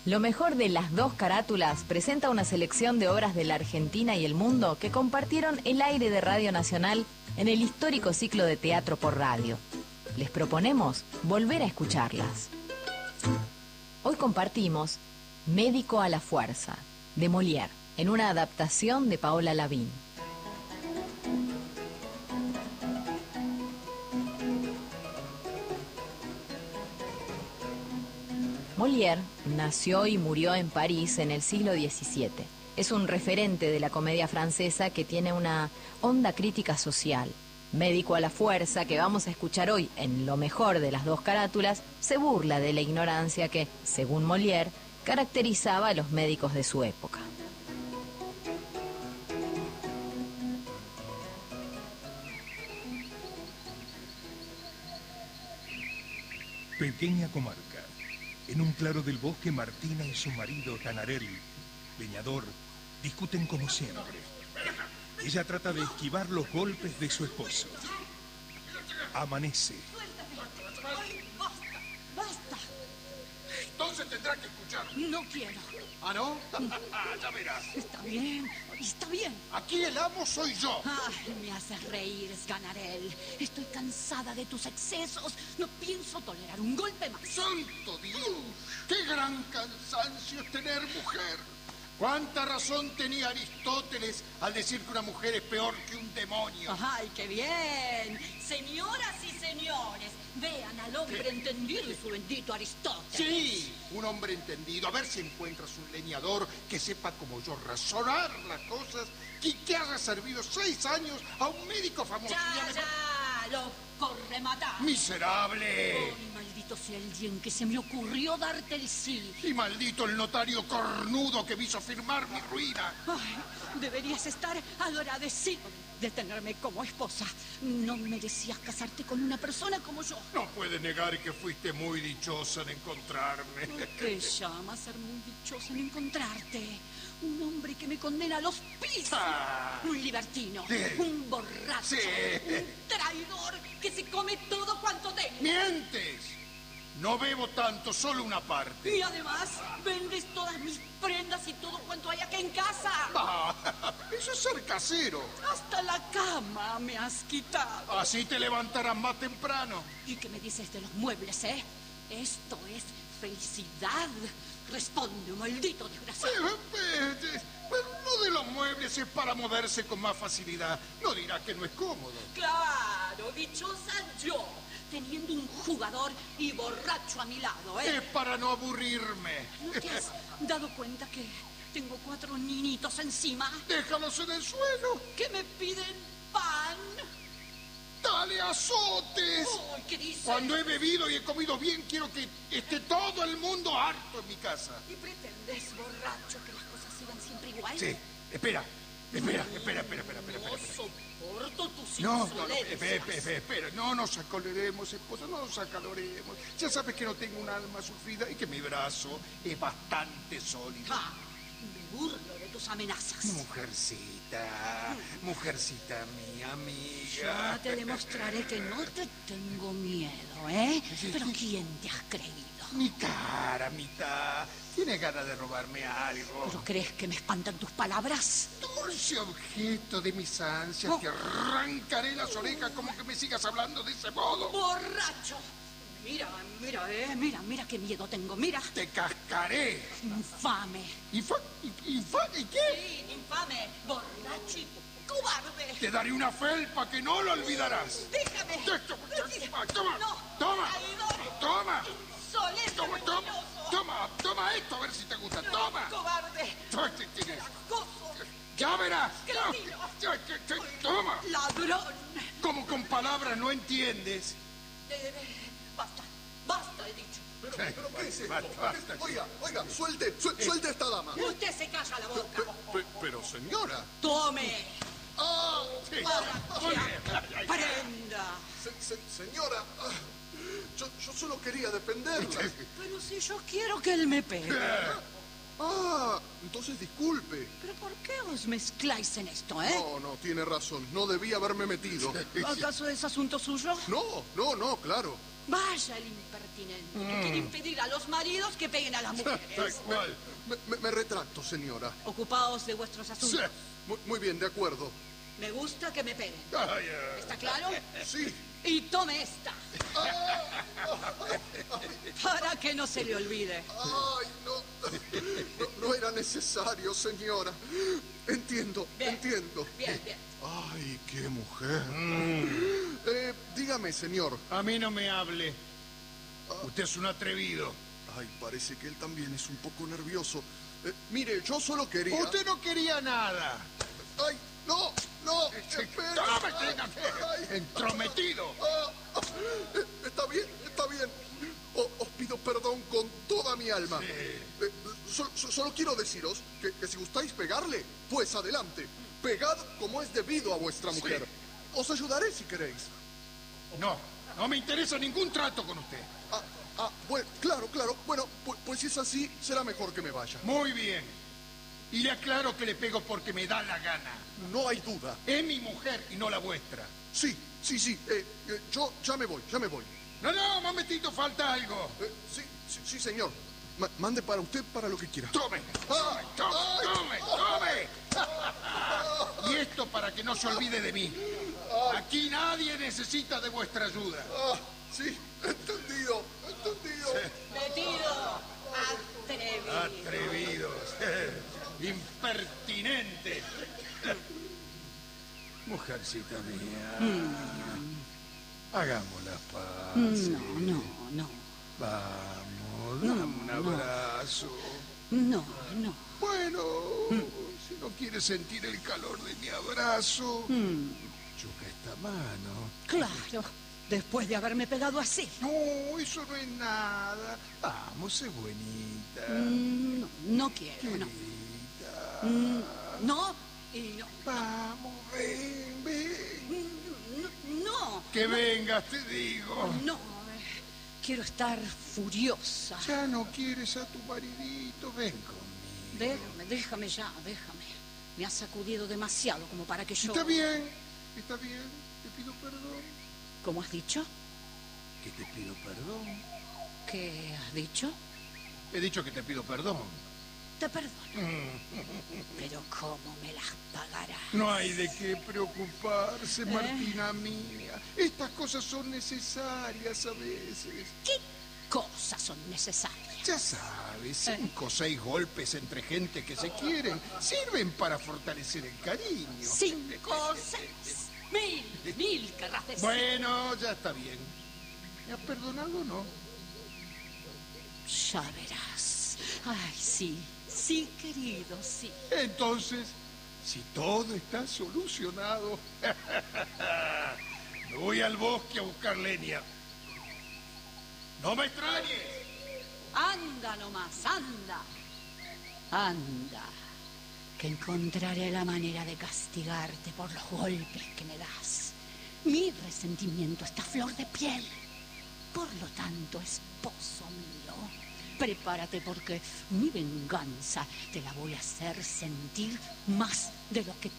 Lo mejor de las dos carátulas presenta una selección de obras de la Argentina y el mundo que compartieron el aire de Radio Nacional en el histórico ciclo de teatro por radio. Les proponemos volver a escucharlas. Hoy compartimos Médico a la fuerza, de Molière, en una adaptación de Paola Lavín. Molière nació y murió en París en el siglo XVII. Es un referente de la comedia francesa que tiene una honda crítica social. Médico a la fuerza, que vamos a escuchar hoy en lo mejor de las dos carátulas, se burla de la ignorancia que, según Molière, caracterizaba a los médicos de su época. Pequeña comarca. En un claro del bosque, Martina y su marido, Tanarel, leñador, discuten como siempre. Ella trata de esquivar los golpes de su esposo. Amanece. ¡Basta! Entonces tendrá que escuchar. No quiero. ¿Ah, no? Ya verás. Está bien, está bien. Aquí el amo soy yo. Ay, me haces reír, Sganarelle. Estoy cansada de tus excesos. No pienso tolerar un golpe más. ¡Santo Dios! ¡Qué gran cansancio es tener mujer! ¿Cuánta razón tenía Aristóteles al decir que una mujer es peor que un demonio? ¡Ay, qué bien! Señoras y señores, vean al hombre entendido y su bendito Aristóteles. Sí, un hombre entendido. A ver si encuentras un leñador que sepa como yo razonar las cosas y que haya servido 6 años a un médico famoso. ¡Ya! ¡Lo corrematar! ¡Miserable! ¡Ay, maldito sea el día en que se me ocurrió darte el sí! Y maldito el notario cornudo que me hizo firmar mi ruina. Ay, deberías estar agradecido de tenerme como esposa. No merecías casarte con una persona como yo. No puedes negar que fuiste muy dichosa en encontrarme. ¿Qué llama ser muy dichosa en encontrarte? Un hombre que me condena a los pisos. Un libertino. Sí. Un borracho. Sí. Un traidor que se come todo cuanto tengo. ¡Mientes! No bebo tanto, solo una parte. Y además vendes todas mis prendas y todo cuanto hay aquí en casa. Eso es ser casero. Hasta la cama me has quitado. Así te levantarás más temprano. ¿Y qué me dices de los muebles, eh? Esto es felicidad. Responde, maldito desgraciado. Pero lo de los muebles es para moverse con más facilidad. No dirá que no es cómodo. Claro, dichosa yo, teniendo un jugador y borracho a mi lado, ¿eh? Es para no aburrirme. ¿No te has dado cuenta que tengo 4 niñitos encima? Déjalos en el suelo. Que me piden pan. ¡Dale azotes! Ay, ¿qué dices? Cuando he bebido y he comido bien, quiero que esté todo el mundo harto en mi casa. ¿Y pretendes, borracho, que las cosas sigan siempre igual? Sí, espera. No soporto tus insolencias. Espera. No nos acoloremos, esposa, no nos acaloremos. Ya sabes que no tengo un alma sufrida y que mi brazo es bastante sólido. Me burlo de tus amenazas. Mujercita, mi amiga. Ya te demostraré que no te tengo miedo, ¿eh? Pero ¿quién te has creído? Mi cara, mitad. ¿Tienes ganas de robarme algo? ¿Pero crees que me espantan tus palabras? Dulce objeto de mis ansias, te arrancaré las orejas como que me sigas hablando de ese modo. ¡Borracho! Mira qué miedo tengo, mira. Te cascaré. Infame. ¿Y qué? Sí, infame, borracho y cobarde. Te daré una felpa que no lo olvidarás. Déjame. Toma. No. Toma. Traidor. Toma. Insolente, mentiroso. Toma esto a ver si te gusta. Toma. Cobarde. Acoso. Ya verás. Cretino. Toma. Ladrón. Como con palabras no entiendes. Basta, he dicho. ¿Pero qué es esto? Basta. Oiga, suelte a esta dama. Usted se calla la boca. Pero señora. Tome. Sí. Prenda. Señora, yo solo quería defenderla. Pero si yo quiero que él me pegue. Entonces disculpe. ¿Pero por qué os mezcláis en esto, eh? No, tiene razón. No debía haberme metido. ¿Acaso es asunto suyo? No, claro. Vaya el impertinente que quiere impedir a los maridos que peguen a las Tal mujeres. cual. Me retracto, señora. Ocupaos de vuestros Sí. asuntos. Muy bien, de acuerdo. Me gusta que me peguen. Ay, ay. ¿Está claro? Sí. Y tome esta. Para que no se le olvide. Ay, no era necesario, señora. Entiendo. Bien. Bien. Ay, qué mujer. Dígame, señor. A mí no me hable. Usted es un atrevido. Ay, parece que él también es un poco nervioso. Mire, yo solo quería... Usted no quería nada. Ay, no, espere. ¡No me tenga que! Ay, ¡Entrometido! Está bien. Os pido perdón con toda mi alma. Solo quiero deciros que si gustáis pegarle, pues adelante. Pegad como es debido a vuestra mujer. Os ayudaré si queréis. No me interesa ningún trato con usted. Bueno, claro. Bueno, pues si es así, será mejor que me vaya. Muy bien. Y le aclaro que le pego porque me da la gana. No hay duda. Es mi mujer y no la vuestra. Sí. Yo ya me voy. No, momentito, falta algo. Sí, señor. Mande para usted para lo que quiera. ¡Tome! Y esto para que no se olvide de mí. Aquí nadie necesita de vuestra ayuda. Sí, entendido. Metido. Atrevido. Atrevidos. Impertinentes. Mujercita mía. Hagamos las paces. No. Vamos, dame un abrazo. No. Bueno, si no quieres sentir el calor de mi abrazo, choca esta mano. Claro. Después de haberme pegado así. No, eso no es nada. Vamos, sé buenita. No quiero, no. Querida. No y no. Vamos, ven. No. Que vengas, te digo. No. Quiero estar furiosa. Ya no quieres a tu maridito, ven conmigo. Déjame. Me has sacudido demasiado como para que yo... Está bien, te pido perdón. ¿Cómo has dicho? Que te pido perdón. ¿Qué has dicho? He dicho que te pido perdón. Te perdono. Pero ¿cómo me las pagarás? No hay de qué preocuparse, Martina mía. Estas cosas son necesarias a veces. ¿Qué cosas son necesarias? Ya sabes, 5 o 6 golpes entre gente que se quieren sirven para fortalecer el cariño. 5 o 6. 1000 querrás decir. Bueno, ya está bien. ¿Me has perdonado o no? Ya verás. Ay, sí, querido, sí. Entonces, si todo está solucionado, me voy al bosque a buscar leña. ¡No me extrañes! Anda nomás, anda, que encontraré la manera de castigarte por los golpes que me das. Mi resentimiento está a flor de piel. Por lo tanto, esposo mío, prepárate porque mi venganza te la voy a hacer sentir más de lo que